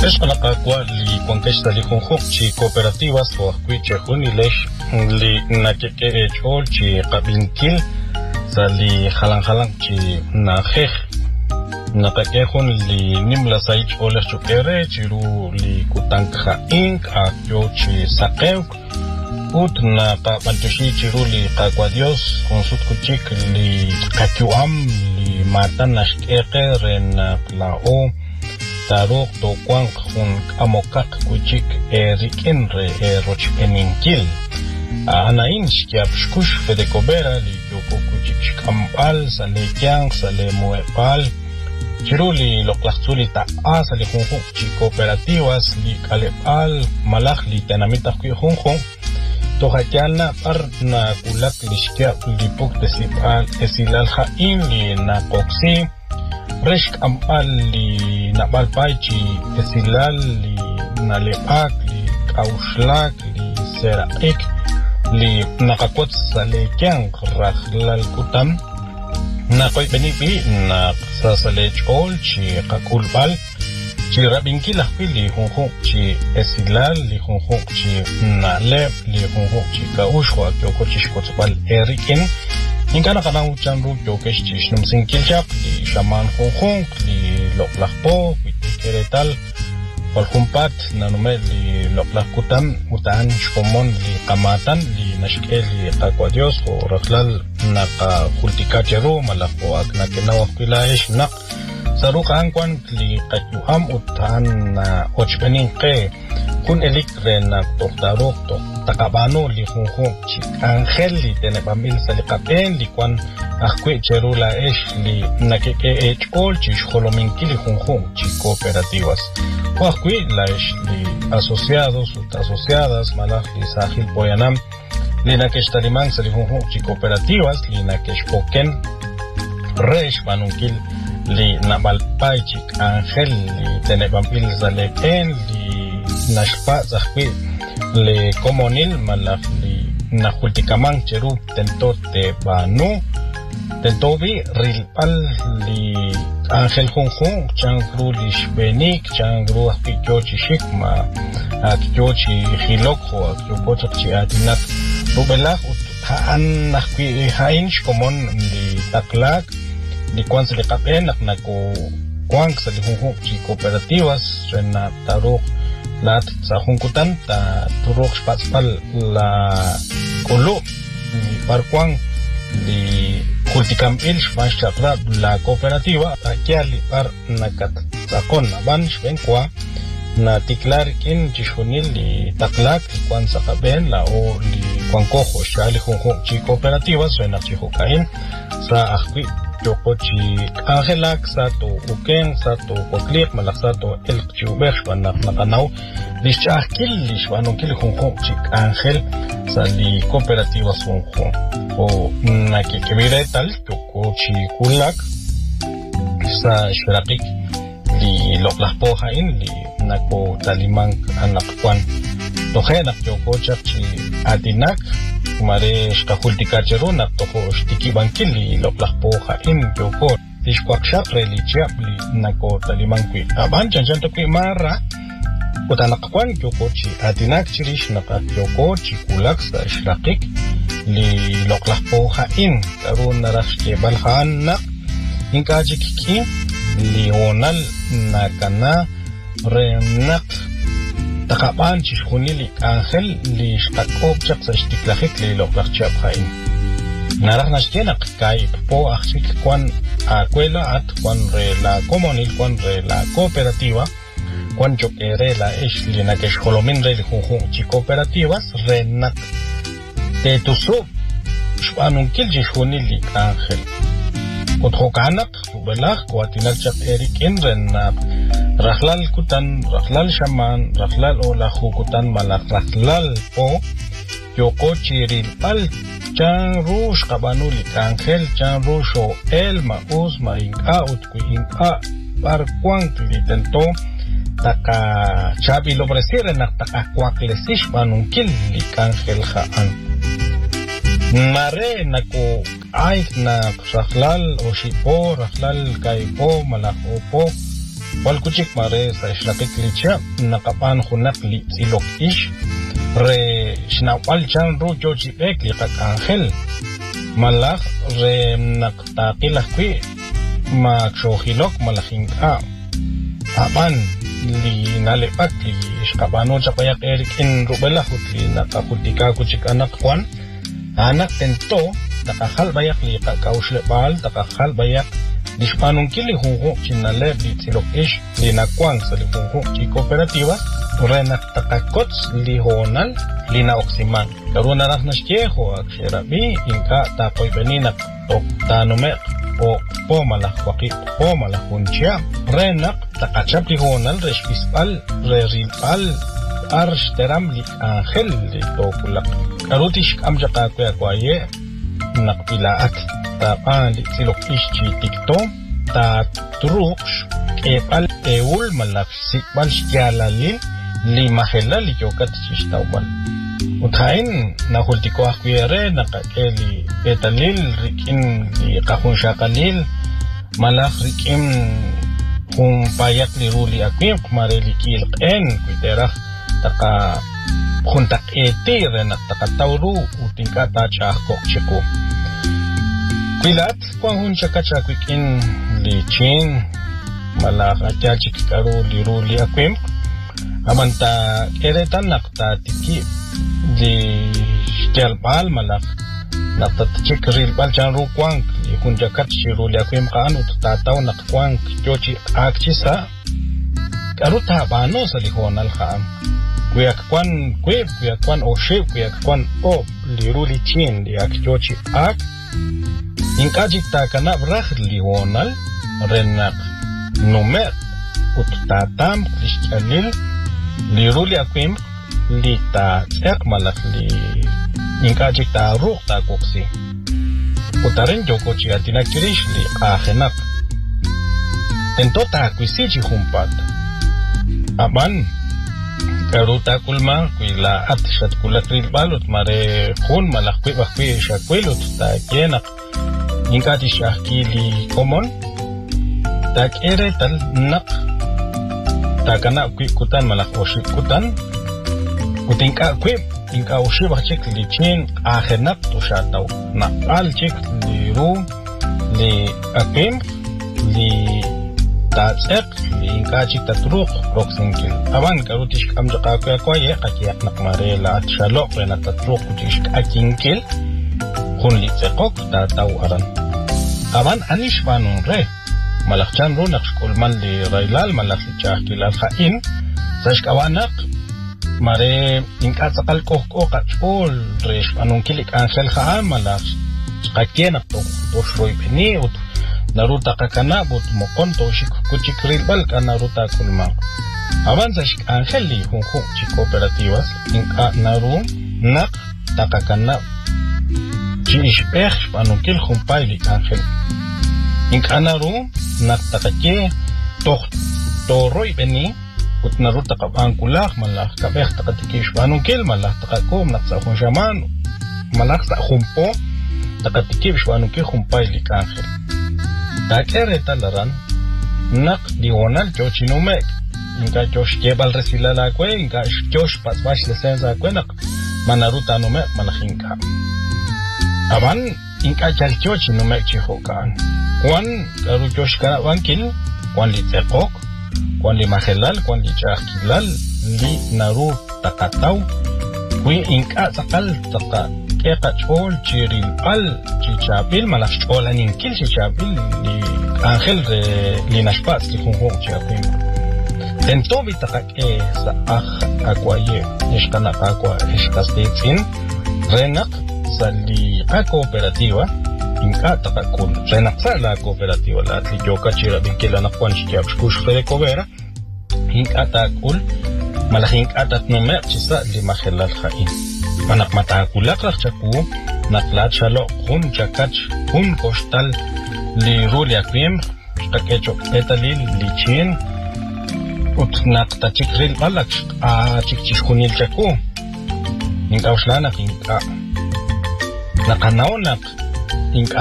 Es para que li conquista li conjunto chi cooperativas o cuiche junilesh li naqueque echol chi qabinkil sali halang chi najej naqueque jun li nimla saich oler chukere chiru li kutankha ink a yo chi saqeuk ut na qabantushi chiru li qaquadios consut kuchik li qachuam li matan nashkeqe ren lao Tarok to kwang hun amokak kuchik rikin re rochpeninkil. Anain shkiap shkush fedekobera li yoko kuchik shkampal sale kyang sale muepal. Chiruli loklaxuli ta sale hunhu chi cooperativas li kalepal malak li tenamita kui hunhu. Tohatyana par na kulak li shkiap li puk desipal esilal hain li na koksi. Reshk ampal li nabalpaichi esilal li nalepak li kaushlak li seraik li nakakot salekyang rahlal kutam nakoy benipi na sasalechol chi kakulbal chi rabinkila li hunhu chi esilal li hunhu chi nalep li hunhu chi kaushwa kyoko chishkotsbal erikin Inkana kanang chanru yokesh chishnum sinkilchap li shaman hunhung li loklakpo keretal walhumpat nanume li loklakutam utaan shkomon li kamatan li nashkel li qaquadios o raklal naka hultikacheru malako aknakenawak pilaesh nak saruka angkwan li qachuham utaan na ochpeninke kun elik ren toktarok takabano li hunhung chik angel li tenepamil salikapen li kwan akwe cherula esh li nakeke echol chish holominki li hunhung chik cooperativas o akwe la esh li asociados asociadas malak li sahil poyanam li nakesh talimang sa li hunhung chik cooperativas li nakesh poken resh banunkil li nabalpay chik angel li tenepamil salikapen li nashpa zakwi le comonil malak li nahultikamang cheru tentote banu tentobi rilpal li angel hunhung changru li shbenik changru akikyochi shikma akikyochi hilokho akikyochi chi atinak rubelak haan nakwi hain shkomon li taklak li kwan sa li kapen naknako kwang sa li hunhung chi cooperativas rena tarok lat sa hungkutan ta turok spatspal la kolo ni parkwang di kultikam il shmash chakra la cooperativa akiali par nakat sakon ban shbenkwa na tiklar kin chishunil li taklak kwan sa kaben la o li kwan koho shali hunhung chi cooperativa suena chihukain sa akwi Yoko chi angelak sato uken sato koklik malak sato elk chiuber shwanak nakanaw lishakil lishwanokil hunhung chik angel sa li cooperativa hunhung o nakikibire tal yoko chi kulak sa shrakik li loklakpo hain li nako talimang anakwan tohenak yoko chak chi adinak mare shkahultikacheru naktoho shtikibankil li loklakpo hain yoko tishkwakshak relichia li nako talimankwi aban chanchantakwi mara utanakakwan yoko chi adinak chirish nakat yoko chi kulak sa shrakik li loklakpo hain karun narashkebal hanak inkajikiki li onal nakana renak takapan chishunili angel li shkakop chak sa shtiklakik li loklakchap hain narak nashkenak kay po aksik kwan akwela at kwan re la comunil kwan re la cooperativa kwan chokere la ish li nakesh holomin re li hunhung chi cooperativas re nak tetuso shpanunkil chishunili angel Kuthokanak, Belak, Kuatinak Chak Erikin, Renap, Rahlal Kutan, Rahlal Shaman, Rahlal Ola Hukutan, Malak Rahlal Po, Yoko Chiril Pal, Chan Rush, Kabanulik Angel, Chan Rusho, El Maus, Mainka, Utkuinka, Parquank, Litento, Taka Chabi Lobresire, Nataka Quaklesish, Manunkil, Lik Angel Haan. Mare nako ay na rahlal o shipo rahlal kay po malako po walkuchik mare sa shlakiklicha nakapan hunak li silok ish re shnawal chan ru jochibek li kak angel malak re naktakilak kwi makshohilok malahinka aban li nalipak li iskabano chapayak erikin rubela hutli nakakutika kuchik anak kwan anak tento takahal bayak li kakauslebal takahal bayak dispanung kili hungo chinaleb li silok ish li nakwang sa li hungo chi kooperativa renak takakots li honal li na oksiman karuna nak nashkeho aksherabi inka takoy beninak tok tanumek o pomalah waki pomalah hunchia renak takachap li honal respispal rerilpal arsh teram li angel li tokulak karutish amjaka kuya kwaye nakpilaat tapan li silok ish chi tikto ta truks epal eul malak sikbal shkialalil li mahela li yokat shishtawal uthain nahultiko akwere nakakeli etalil rikin li kahun shakalil malak rikim kung payak li ruli akwim kumareli kilken kuiterah taka kuntak eti renak taka tawru utingka ta chahkok chiku Kwilat, kung hun chakacha kwikin li chin, malak atyachik karu li ruli akwim, amanta eretan nakta tiki li shkelbal malak nakta tchik rilbal chan ru kwang li hun chakat shi ruli akwim kaan utataw nakkwang kyochi akchisa, karu tabano sa lihonal kaan. Kuyakwan kwib, kuyakwan oshib, kuyakwan o li ruli chin li akchochi ak, Inkajik takana brah liwonal renak numer uttatam kristyanil liruli akwim li ta tsak malak li inkajik ta ruh ta koksi utaren jokochi atinak kirish li ahenak ento ta akwisichi humpat aban karuta kulma kuila at shat kulakril balot mare hun malak kwi bakwi shakwilot ta kienak Inkati shahkili komon tak ere tal nak takana kwi kutan malak oshik kutan kutinka kwi inka oshik bakchik li chin ahenak to shataw na al chik li ru li akim li tatsek li inka chik tatruk roksinkil aban karutish kamjaka kwe kwaye kakiyak nakmarela at shalok rena tatruk kutish akinkil kun li tsekok tataw aran aban anish banun re malakchan ro nakshkulman li railal malak li chahkilal khain sashkawanak mare inkatsakal kohko kachol resh anun kilik angel khaan malak kakienak to shroy beni ut naruta kakana but mokon to shik kuchikril bal kanaruta kulman aban sash angel li hunhu chi cooperativas inka naru nak takakana chi ishpech anukil humpay li angel inkanaru naktakake toroy beni ut naruta kabangkulak malak kabeh takatikish anukil malak takakom naksahun shaman malak sa humpo takatikish anukil humpay li angel takere talaran nak dional chochinumek inka josh kebal resilala kwe inka josh pasbash lesenza kwe nak manaruta numek malahinka aban inka chalchochi numek chihokan kwan karu josh kana wankil kwan li tsekok kwan li mahelal kwan li chahkilal li naru takataw kwi inka sakal taka keka chol chiril al chichabil malash chol aninkil chichabil li angel li nashpas li hunhong chiapim tento bitakak sa akwaye ishkana akwa ishkastitsin renak sa li cooperativa inka takakul renak sa la cooperativa la atli joka chira binkila nakwan shikyab shkush fere kovera inka takul malaking atat numer chisa li mahelal khain manak matakulak rakchaku naklat shalo hun chakach hun kostal li ruli akwim takecho etalil lichin ut naktachikril balak chikchishkunil chaku inka uslanak inka nakanaw nak inka